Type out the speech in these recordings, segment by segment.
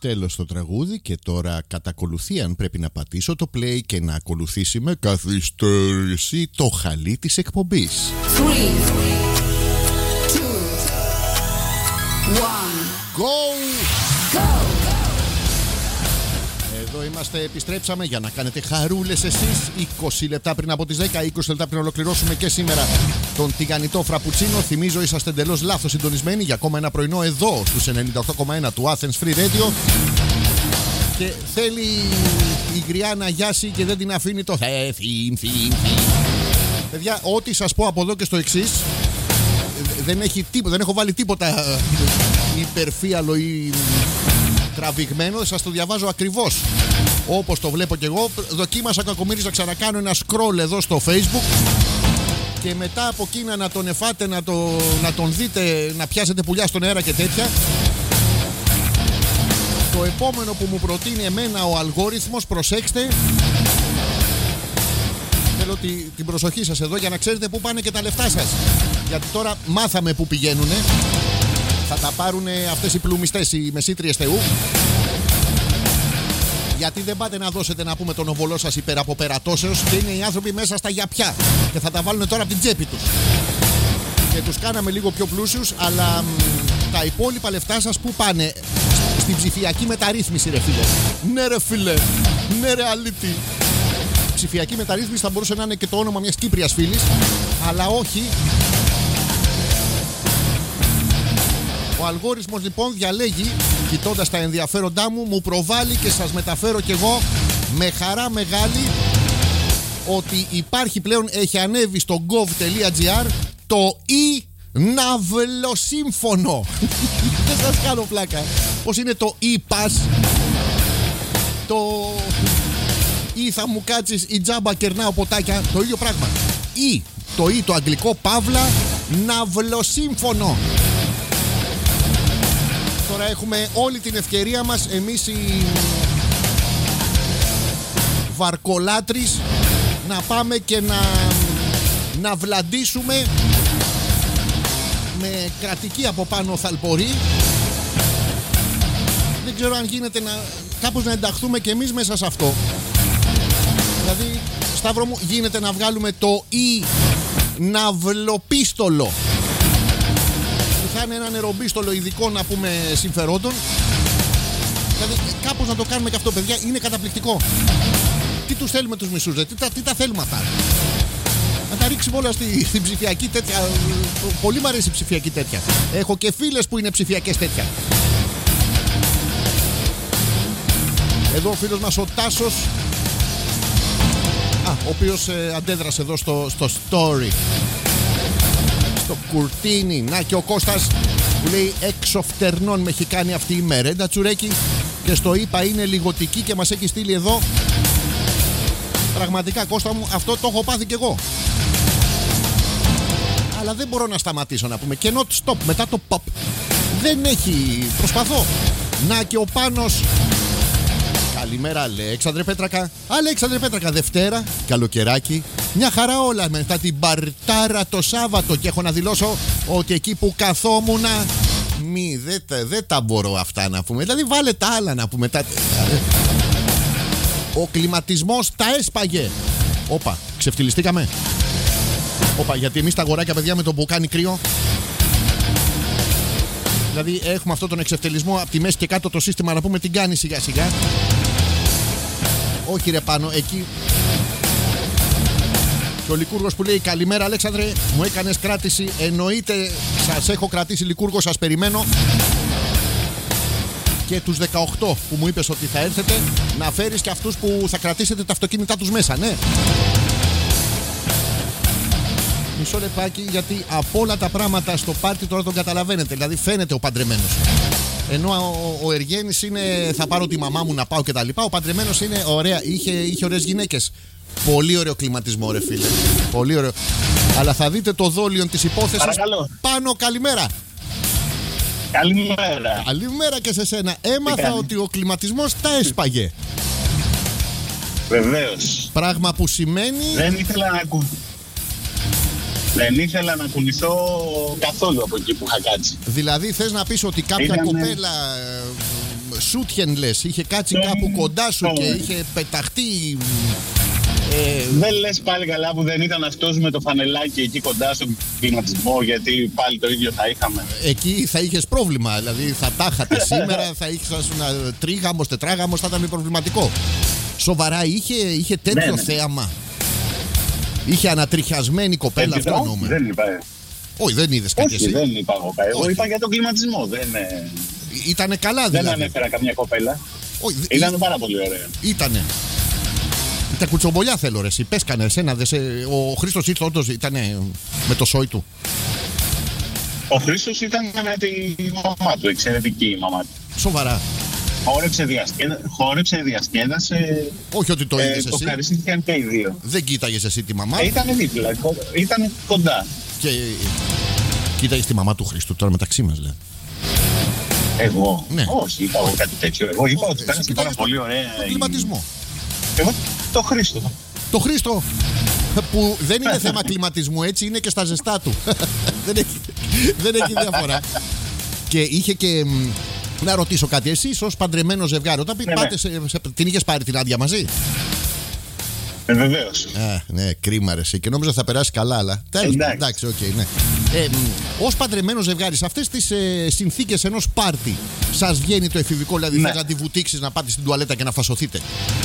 τέλος το τραγούδι και τώρα κατά ακολουθία πρέπει να πατήσω το play και να ακολουθήσει με καθυστέρηση το χαλί της εκπομπής. 3, 2, 1, Go! go! Εδώ είμαστε, επιστρέψαμε για να κάνετε χαρούλες εσείς. 20 λεπτά πριν από τις 10, 20 λεπτά πριν ολοκληρώσουμε και σήμερα τον τηγανιτό φραπουτσίνο. Θυμίζω είσαστε εντελώς λάθος συντονισμένοι για ακόμα ένα πρωινό εδώ στους 98,1 του Athens Free Radio. Και θέλει η γριά να γιάσει και δεν την αφήνει το Παιδιά, ό,τι σας πω από εδώ και στο εξής, δεν έχω βάλει τίποτα υπερφύαλο ή τραβηγμένο, σας το διαβάζω ακριβώς όπως το βλέπω κι εγώ. Δοκίμασα κακομοίρης να ξανακάνω ένα scroll εδώ στο Facebook και μετά από εκείνα να τον εφάτε, να τον δείτε, να πιάσετε πουλιά στον αέρα και τέτοια. Το επόμενο που μου προτείνει εμένα ο αλγόριθμος, προσέξτε, θέλω την προσοχή σας εδώ για να ξέρετε πού πάνε και τα λεφτά σας. Γιατί τώρα μάθαμε πού πηγαίνουνε. Θα τα πάρουν αυτές οι πλουμιστές, οι μεσήτριες Θεού. Γιατί δεν πάτε να δώσετε, να πούμε, τον οβολό σας υπεραποπερατώσεως και είναι οι άνθρωποι μέσα στα γιαπιά και θα τα βάλουν τώρα από την τσέπη τους. Και τους κάναμε λίγο πιο πλούσιους, αλλά τα υπόλοιπα λεφτά σας πού πάνε? Στην ψηφιακή μεταρρύθμιση, ρε φίλε. Ναι, ρε φίλε. Ναι, ρε αλήτη. Ψηφιακή μεταρρύθμιση θα μπορούσε να είναι και το όνομα μιας Κύπριας φίλης, αλλά όχι. Ο αλγόριθμος λοιπόν διαλέγει, κοιτώντας τα ενδιαφέροντά μου προβάλλει και σας μεταφέρω κι εγώ με χαρά μεγάλη ότι υπάρχει πλέον, έχει ανέβει στο gov.gr το e-ναυλοσύμφωνο. Δεν σας κάνω πλάκα. Πώς είναι το e-pass, το ή θα μου κάτσεις ή τζάμπα κερνάω ποτάκια, το ίδιο πράγμα. Ή το ή το αγγλικό παύλα ναυλοσύμφωνο. Τώρα έχουμε όλη την ευκαιρία μας εμείς οι βαρκολάτρεις να πάμε και να βλαντήσουμε με κρατική από πάνω θαλπορή. Δεν ξέρω αν γίνεται κάπως να ενταχθούμε και εμείς μέσα σε αυτό. Δηλαδή, Σταύρο μου, γίνεται να βγάλουμε το ναυλοπίστολο. Θα είναι ένα νερομπίστολο ειδικό, να πούμε, συμφερόντων. Δηλαδή κάπως να το κάνουμε και αυτό, παιδιά, είναι καταπληκτικό. Τι τους θέλουμε τους μισούς, τι τα θέλουμε αυτά? Να τα ρίξουμε όλα στην ψηφιακή τέτοια. Πολύ μου αρέσει η ψηφιακή τέτοια. Έχω και φίλες που είναι ψηφιακές τέτοια. Εδώ ο φίλος μας ο Τάσος, ο οποίος αντέδρασε εδώ στο story, στο κουρτίνι. Να και ο Κώστας που λέει έξω φτερνών με έχει κάνει αυτή η μερέντα τσουρέκι και στο είπα είναι λιγοτική και μας έχει στείλει εδώ. Πραγματικά, Κώστα μου, αυτό το έχω πάθει κι εγώ. Αλλά δεν μπορώ να σταματήσω, να πούμε, και not stop μετά το pop. Δεν έχει, προσπαθώ. Να και ο Πάνος. Καλημέρα, Αλέξανδρε Πέτρακα. Αλέξανδρε Πέτρακα, Δευτέρα, καλοκαιράκι. Μια χαρά όλα μετά την Μπαρτάρα το Σάββατο. Και έχω να δηλώσω ότι εκεί που καθόμουνα, δεν τα μπορώ αυτά, να πούμε. Δηλαδή βάλε τα άλλα, να πούμε. Ο κλιματισμός τα έσπαγε. Όπα, ξεφτυλιστήκαμε. Όπα, γιατί εμείς τα αγοράκια, παιδιά, με το που κάνει κρύο, δηλαδή έχουμε αυτόν τον εξευτελισμό από τη μέση και κάτω το σύστημα, να πούμε, την κάνει σιγά σιγά. Όχι ρε πάνω, εκεί. Και ο Λικούργος που λέει καλημέρα Αλέξανδρε, μου έκανες κράτηση. Εννοείται, σας έχω κρατήσει Λικούργο, σας περιμένω. Και τους 18 που μου είπες ότι θα έρθετε, να φέρεις και αυτούς που θα κρατήσετε τα αυτοκίνητά τους μέσα, ναι. Μισό λεπτάκι, γιατί από όλα τα πράγματα στο πάρτι τώρα τον καταλαβαίνετε. Δηλαδή φαίνεται ο παντρεμένος. Ενώ ο Εργένης είναι θα πάρω τη μαμά μου να πάω και τα λοιπά. Ο παντρεμένος είναι ωραία, είχε ωραίες γυναίκες. Πολύ ωραίο κλιματισμό, ρε φίλε. Πολύ ωραίο. Αλλά θα δείτε το δόλιον της υπόθεσης. Παρακαλώ. Πάνω, καλημέρα. Καλημέρα. Καλημέρα και σε σένα. Έμαθα ότι ο κλιματισμός τα έσπαγε. Βεβαίως. Πράγμα που σημαίνει. Δεν ήθελα να κουνηθώ καθόλου από εκεί που είχα κάτσει. Δηλαδή θες να πεις ότι κάποια κοπέλα σούτιεν λες, είχε κάτσει κάπου κοντά σου και είχε πεταχτεί. Δεν λες πάλι καλά που δεν ήταν αυτός με το φανελάκι εκεί κοντά στον κλιματισμό, γιατί πάλι το ίδιο θα είχαμε. Εκεί θα είχες πρόβλημα, δηλαδή θα τα είχατε σήμερα, θα είχες τρίγαμος, τετράγαμος, θα ήταν προβληματικό. Σοβαρά, είχε τέτοιο Ναι. θέαμα. Είχε ανατριχιασμένη κοπέλα, αυτό εννοούμε. Δεν είπα. Όχι, δεν είδες κάτι Όχι, εσύ. δεν είπα εγώ. Εγώ Όχι. είπα για τον κλιματισμό. Ήτανε καλά Δεν δηλαδή. ανέφερα καμιά κοπέλα. Όχι, Ήταν πάρα πολύ ωραία. ήτανε. Τα κουτσομπολιά θέλω ρε εσύ. Πες κάνε εσένα. Ο Χρήστος ήρθε όντως, ήτανε με το σόι του. Ο Χρήστος ήταν με τη μαμά του, εξαιρετική η μαμά του. Σοβαρά. Χόρεψε, διασκέδασε. Όχι ότι το είδες Το εσύ. ευχαριστήθηκαν και οι δύο. Δεν κοίταγες εσύ τη μαμά. Ήταν δίπλα, ήταν κοντά. Και κοίταγες τη μαμά του Χρήστου τώρα μεταξύ μας λέει. Εγώ. Ναι. Όχι, είπα εγώ κάτι τέτοιο. Εγώ είπα ότι Εσύ πέρασε πάρα κοίταγες πολύ ωραία. τον κλιματισμό. Εγώ το Χρήστο. Το Χρήστο που δεν είναι θέμα κλιματισμού, έτσι είναι και στα ζεστά του. δεν έχει διαφορά. Και είχε και. Να ρωτήσω κάτι, εσείς ως παντρεμένο ζευγάρι, όταν Ναι, πάτε την είχες πάρει την άδεια μαζί? Βεβαίως. Ναι, κρίμα ρε εσύ. Και νόμιζα θα περάσει καλά, αλλά. Τέλος πάντων, εντάξει, οκ, ναι. Ως παντρεμένο ζευγάρι, σε αυτές τις συνθήκες ενός πάρτι, σας βγαίνει το εφηβικό, δηλαδή Ναι. θες να τη βουτήξεις, να πάτε στην τουαλέτα και να φασωθείτε?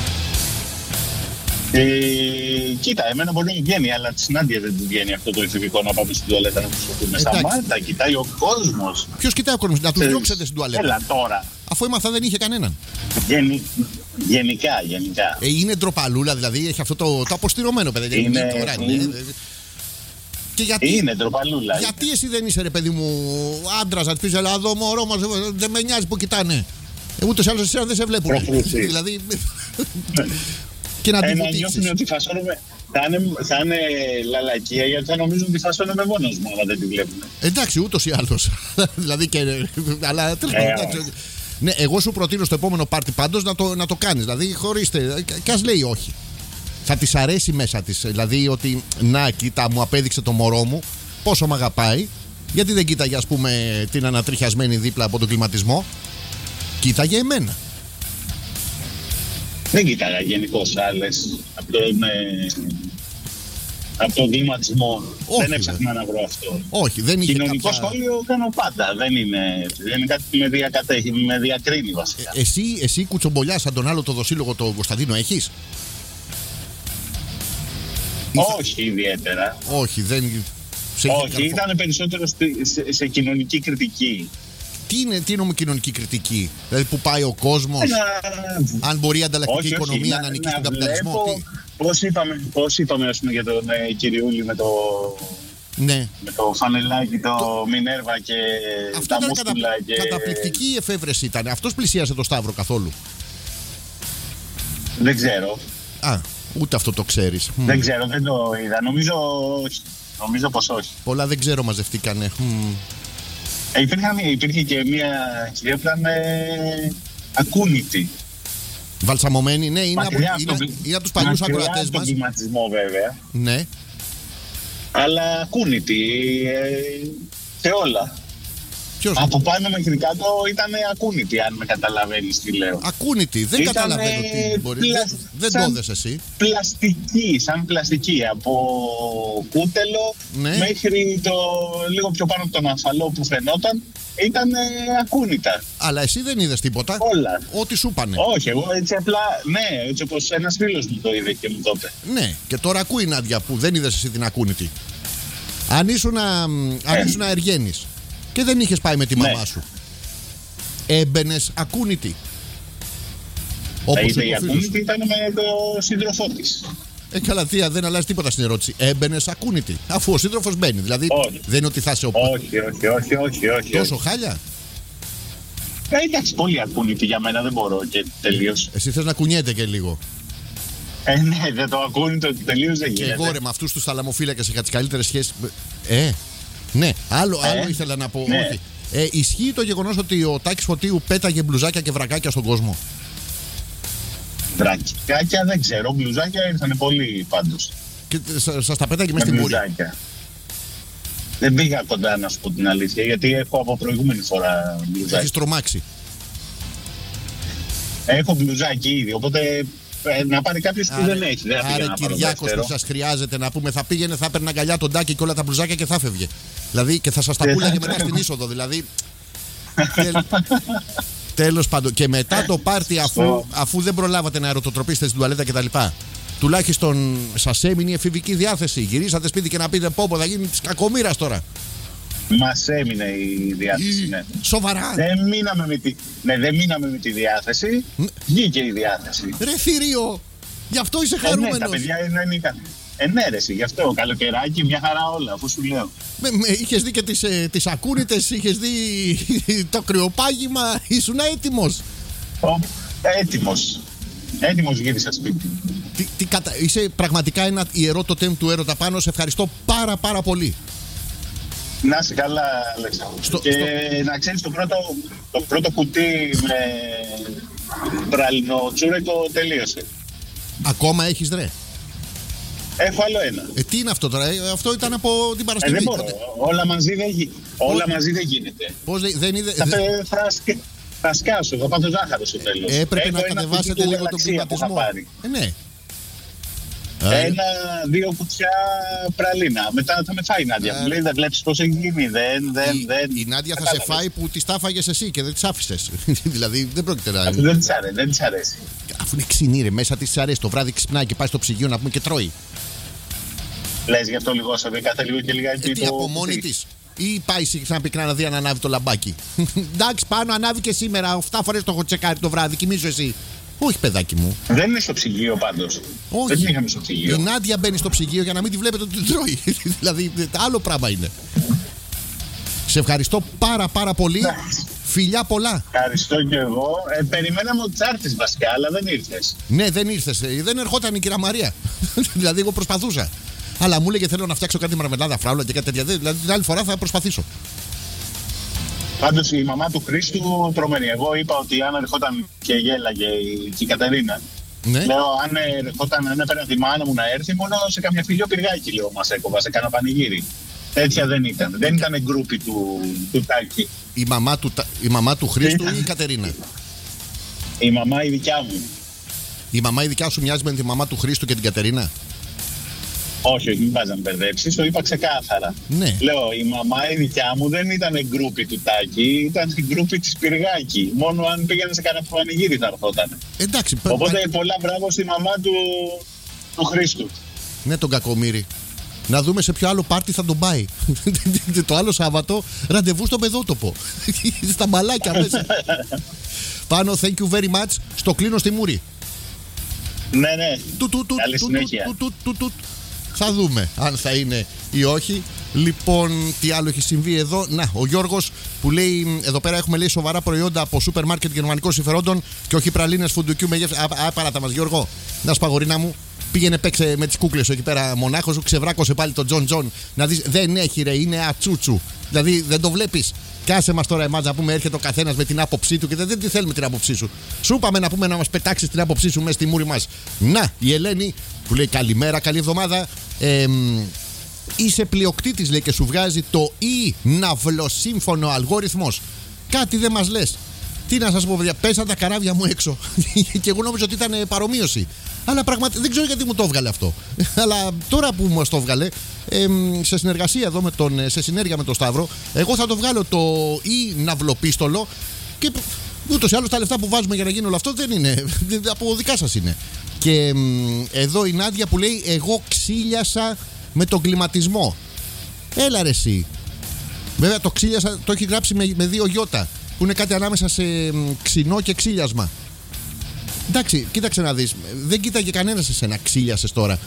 Κοίτα, εμένα μπορεί να μου βγαίνει, αλλά τη Νάντια δεν του βγαίνει αυτό το εφηβικό να πάμε στην τουαλέτα να προσωπούμε. Εντάξει. Σταμάτα, κοιτάει ο κόσμος. Ποιος κοιτάει ο κόσμος, να τους διώξετε στην τουαλέτα? Έλα τώρα. Αφού έμαθα δεν είχε κανέναν. Γενικά. Είναι ντροπαλούλα, δηλαδή έχει αυτό το αποστηρωμένο παιδί. Είναι- Τώρα, είναι- Και γιατί, Είναι ντροπαλούλα. γιατί εσύ δεν είσαι ρε παιδί μου άντρας, να πει έλα εδώ μωρό μας, δεν με νοιάζει που κοιτάνε. Ούτως ή άλλως εσένα δεν σε βλέπουν. Προχωρήσει. Δηλαδή. Και να την Να βουτήξεις. νιώθουν ότι φασώνουμε. Θα είναι λαλακία, γιατί θα νομίζουν ότι φασώνουμε μόνος μου, άμα δεν τη βλέπουν. Εντάξει, ούτως ή άλλως. Δηλαδή και. Αλλά τέλος πάντων. εντάξει. Ναι, εγώ σου προτείνω στο επόμενο πάρτι πάντως να το κάνεις. Δηλαδή, χωρίστε. Και ας λέει όχι. Θα της αρέσει μέσα της. Δηλαδή, ότι να, κοίτα, μου απέδειξε το μωρό μου πόσο μ' αγαπάει. Γιατί δεν κοίταγε, ας πούμε, την ανατριχιασμένη δίπλα από τον κλιματισμό. Κοίταγε εμένα. Δεν κοίταγα γενικώς άλλες από τον κλιματισμό. Όχι, Δεν έψαχνα να βρω αυτό. Όχι, δεν είχε Κοινωνικό κάποια. σχόλιο κάνω πάντα. Δεν είναι κάτι που με διακατέχει, με διακρίνει βασικά. Εσύ κουτσομπολιά σαν τον άλλο το δοσύλλογο τον Κωνσταντίνο έχεις? Όχι ιδιαίτερα. Όχι, δεν. Σε έχει Όχι, καρφώ- ήταν περισσότερο σε κοινωνική κριτική. Τι εννοούμε κοινωνική κριτική? Δηλαδή που πάει ο κόσμος, αν μπορεί η ανταλλακτική οικονομία να νικήσει τον καπιταλισμό. Πώς είπαμε ας πούμε, για τον Κυριούλη με Ναι. το φανελάκι, το Μινέρβα και Αυτό τα ήταν μούσκουλα και... καταπληκτική εφεύρεση ήταν. Αυτός πλησίασε το Σταύρο καθόλου? Δεν ξέρω. Ούτε αυτό το ξέρεις. Δεν ξέρω, δεν το είδα. Νομίζω πως όχι. Πολλά δεν ξέρω μαζευτήκανε. Υπήρχε και μια κυρία που ήταν ακούνητη. Βαλσαμωμένη, ναι, είναι από τους παλιούς μακριά ακροατές από τον μας. κλιματισμό βέβαια. Ναι. Αλλά ακούνητη σε όλα. Ποιος? Από πάνω μέχρι κάτω ήταν ακούνητη, αν με καταλαβαίνεις τι λέω. Ακούνητη, δεν Ήτανε καταλαβαίνω τι μπορεί. Δεν το σαν έδες εσύ. σαν πλαστική, από κούτελο Ναι. μέχρι το λίγο πιο πάνω από τον αφαλό που φαινόταν, ήταν ακούνητα. Αλλά εσύ δεν είδες τίποτα. Όλα. Ό,τι σου πάνε. Όχι, εγώ έτσι απλά, ναι, έτσι όπως ένας φίλος μου το είδε και μου το είπε. Ναι, και τώρα ακούει η Νάντια που δεν είδες εσύ την ακούνητη. Αν ήσουν αεργένης και δεν είχες πάει με τη Ναι. μαμά σου, έμπαινες ακούνητη? Τα Όπως είδε είπε η ο φίλος. ακούνητη ήταν με το σύντροφό της. Καλά, θεία, δεν αλλάζει τίποτα στην ερώτηση. Έμπαινες ακούνητη, αφού ο σύντροφος μπαίνει. Δηλαδή Όχι. δεν είναι ότι θα είσαι Όχι. τόσο χάλια. Εντάξει, πολύ ακούνητη για μένα, δεν μπορώ και τελείως. Εσύ θες να κουνιέται και λίγο. Ναι, δεν το ακούνητο τελείως δεν Και γίνεται. εγώ ρε με αυτούς τους θαλαμοφύλακες είχα τις καλύτερες σχέσεις. Ναι, άλλο ήθελα να πω. Ναι. Όχι. Ισχύει το γεγονός ότι ο Τάκης Φωτίου πέταγε μπλουζάκια και βρακάκια στον κόσμο? Βρακάκια δεν ξέρω, μπλουζάκια ήρθανε πολύ πάντως. Και σας τα πέταγε Με μέσα στη μούρη? μπλουζάκια. Δεν πήγα κοντά να σου πω την αλήθεια, γιατί έχω από προηγούμενη φορά μπλουζάκια. Έχεις τρομάξει. Έχω μπλουζάκι ήδη, οπότε να πάρει κάποιος που δεν έχει. Άρα Κυριάκος που σας χρειάζεται να πούμε, θα πήγαινε, θα έπαιρνε αγκαλιά τον Τάκη και όλα τα μπλουζάκια και θα φεύγε. Δηλαδή και θα σας τα πουλάγε μετά στην είσοδο. Δηλαδή. Τέλος πάντων. Και μετά το πάρτι, αφού δεν προλάβατε να ερωτοτροπήσετε στην τουαλέτα κτλ. Τουλάχιστον σας έμεινε η εφηβική διάθεση. Γυρίσατε σπίτι και να πείτε πόπο, θα γίνει της κακομοίρας τώρα. Μας έμεινε η διάθεση, ναι. Σοβαρά. Δεν μείναμε με τη διάθεση. Βγήκε η διάθεση. Ρε θηρίο, γι' αυτό είσαι χαρούμενος. Ναι, τα παιδιά δεν είχαν. Ναι, ρε, γι' αυτό καλοκαιράκι, μια χαρά όλα, αφού σου λέω. Είχες δει και τις ακούνητες, είχες δει το κρυοπάγημα, ήσουν έτοιμος. Έτοιμος γύρισα σπίτι. Είσαι πραγματικά ένα ιερό τοτέμ του έρωτα πάνω. Σε ευχαριστώ πάρα πολύ. Να είσαι καλά, Αλέξανδρο. Και να ξέρεις, το πρώτο κουτί με πραλινοτσούρεκο τελείωσε. Ακόμα έχεις, ρε? Έχω άλλο ένα. Τι είναι αυτό τώρα? Αυτό ήταν από την Παρασκευή. Δεν μπορώ. Όλα μαζί δεν γίνεται. Πώς δεν είδε? Θα σκάσω, θα πάθω ζάχαρο στο τέλος. Έπρεπε να κατεβάσετε λίγο τον κλιματισμό. Ναι. 1-2 κουτιά πραλίνα. Μετά θα με φάει η Νάντια. Μου λέει, δεν βλέπεις πώς έχει γίνει. Η Νάντια θα σε φάει που τη τάφαγες εσύ και δεν τη άφησες. Δηλαδή δεν πρόκειται να. Δεν της αρέσει. Αφού είναι ξυνή, ρε, μέσα της αρέσει. Το βράδυ ξυπνάει και πάει στο ψυγείο να πούμε και τρώει. Λες γι' αυτό λιγόσαμε κάθε λίγο και λιγάκι. Τι από μόνη της? Ή πάει συχνά πυκνά να δει αν ανάβει το λαμπάκι? Εντάξει, πάνω ανάβει και σήμερα. 7 φορές το έχω τσεκάρει το βράδυ. Κοιμίζω εσύ. Όχι, παιδάκι μου. Δεν είναι στο ψυγείο πάντως. Όχι. Δεν είχαμε στο ψυγείο. Η Νάντια μπαίνει στο ψυγείο για να μην τη βλέπετε ότι την τρώει. Δηλαδή, άλλο πράγμα είναι. Σε ευχαριστώ πάρα πολύ. Φιλιά πολλά. Ευχαριστώ και εγώ. Περιμέναμε ότι θα έρθεις βασικά, αλλά δεν ήρθες. Ναι, δεν ήρθες. Δεν ερχόταν η κυρία Μαρία. Δηλαδή, εγώ προσπαθούσα. Αλλά μου έλεγε θέλω να φτιάξω κάτι μαρμελάδα, φράουλα και κάτι τέτοια. Δηλαδή, την άλλη φορά θα προσπαθήσω. Πάντως η μαμά του Χρήστου τρομερή. Εγώ είπα ότι αν ερχόταν και γέλαγε η Κατερίνα. Ναι. Λέω, αν έπαιρνα τη μάνα μου να έρθει, μόνο σε καμιά φιλιό πυργάκι, λέω, μας έκοβα, σε κάνα πανηγύρι. Τέτοια δεν ήταν. Δεν ήταν γκρούπι του Τάκη. Η μαμά του Χρήστου ή η Κατερίνα? Η μαμά η δικιά μου. Η μαμά η δικιά σου μοιάζει με τη μαμά του Χρήστου και την Κατερίνα? Όχι, μην πας να με μπερδέψεις, το είπα ξεκάθαρα. Ναι. Λέω, η μαμά η δικιά μου δεν ήταν γκρούπι του Τάκη, ήταν στην γκρούπι της Πυργάκη. Μόνο αν πήγαινε σε κανένα πανηγύρι θα ερχόταν. Εντάξει. Οπότε πολλά μπράβο στη μαμά του Χρήστου. Ναι, τον κακομοίρη. Να δούμε σε ποιο άλλο πάρτι θα τον πάει. Το άλλο Σάββατο ραντεβού στο Πεδότοπο. Στα μπαλάκια μέσα. Πάνω, thank you very much. Στο κλείνω στη Μούρη. Ναι. Καλή συνέχεια. Θα δούμε αν θα είναι ή όχι. Λοιπόν, τι άλλο έχει συμβεί εδώ? Να, ο Γιώργος που λέει: εδώ πέρα έχουμε, λέει, σοβαρά προϊόντα από σούπερ μάρκετ γερμανικών συμφερόντων και όχι πραλίνες φουντουκιού με γεύση. Παράτα μας, Γιώργο. Να σπαγορίνα μου. Πήγαινε παίξε με τις κούκλες εκεί πέρα μονάχος σου. Ξεβράκωσε πάλι τον Τζον Τζον. Να δεις, δεν έχει, ρε, είναι ατσούτσου. Δηλαδή δεν το βλέπεις. Κάσε μας τώρα εμάς να πούμε, έρχεται ο καθένας με την άποψή του και δεν τη θέλουμε την άποψή σου. Σου είπαμε να πούμε να μας πετάξεις την άποψή σου μέσα στη μούρη μας. Να, η Ελένη που λέει καλημέρα, καλή εβδομάδα. Είσαι πλειοκτήτης, λέει, και σου βγάζει το ναυλοσύμφωνο αλγόριθμος. Κάτι δεν μας λες. Τι να σας πω, παιδιά, πέσαν τα καράβια μου έξω. Και εγώ νόμιζα ότι ήταν παρομοίωση. Αλλά πραγματικά δεν ξέρω γιατί μου το έβγαλε αυτό. Αλλά τώρα που μας το έβγαλε, σε συνεργασία εδώ σε συνέργεια με τον Σταύρο, εγώ θα το βγάλω το ναυλοπίστολο. Και ούτως ή άλλως τα λεφτά που βάζουμε για να γίνει όλο αυτό δεν είναι. Από δικά σας είναι. Και εδώ η Νάντια που λέει: εγώ ξύλιασα με τον κλιματισμό. Έλα ρε εσύ. Βέβαια το ξύλιασα το έχει γράψει με 2 γιώτα, που είναι κάτι ανάμεσα σε ξινό και ξύλιασμα. Εντάξει, κοίταξε να δεις. Δεν κοίταγε κανένας εσένα, ξύλιασες τώρα.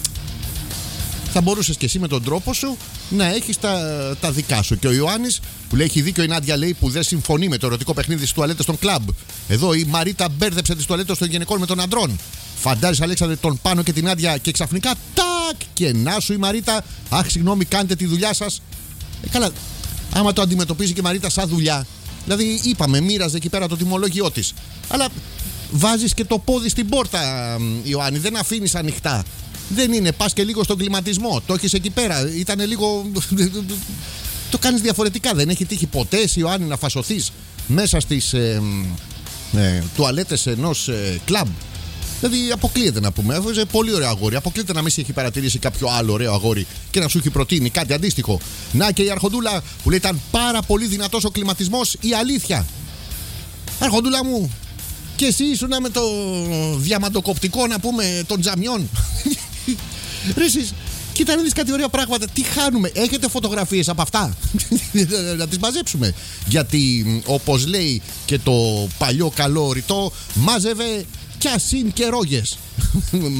Θα μπορούσες και εσύ με τον τρόπο σου να έχεις τα δικά σου. Και ο Ιωάννης που λέει: έχει δίκιο η Νάντια, λέει, που δεν συμφωνεί με το ερωτικό παιχνίδι στις τουαλέτες των κλαμπ. Εδώ η Μαρίτα μπέρδεψε τις τουαλέτες των γυναικών με τον αντρών. Φαντάζεσαι, Αλέξανδρε, τον Πάνο και την Νάντια και ξαφνικά τάκ! Και να σου η Μαρίτα, αχ, συγγνώμη, κάντε τη δουλειά σας. Καλά, άμα το αντιμετωπίζει και η Μαρίτα σαν δουλειά. Δηλαδή, είπαμε, μοίραζε εκεί πέρα το τιμολόγιό της. Αλλά βάζεις και το πόδι στην πόρτα, Ιωάννη, δεν αφήνεις ανοιχτά. Δεν είναι, πας και λίγο στον κλιματισμό. Το έχεις εκεί πέρα. Ήτανε λίγο. Το κάνεις διαφορετικά. Δεν έχει τύχει ποτέ, Ιωάννη, να φασωθείς μέσα στις τουαλέτες ενός κλαμπ. Δηλαδή αποκλείεται να πούμε. Είσαι πολύ ωραίο αγόρι. Αποκλείεται να μην σε έχει παρατηρήσει κάποιο άλλο ωραίο αγόρι και να σου έχει προτείνει κάτι αντίστοιχο. Να και η Αρχοντούλα που λέει ήταν πάρα πολύ δυνατός ο κλιματισμός. Η αλήθεια. Αρχοντούλα μου, και εσύ ήσουν με το διαμαντοκοπτικό να πούμε των τζαμιών. Ρε εσείς, κοίτα να δεις κάτι ωραία πράγματα. Τι χάνουμε, έχετε φωτογραφίες από αυτά? Να τις μαζέψουμε. Γιατί όπως λέει και το παλιό καλό ρητό, μάζευε κι ασύν και ρόγες.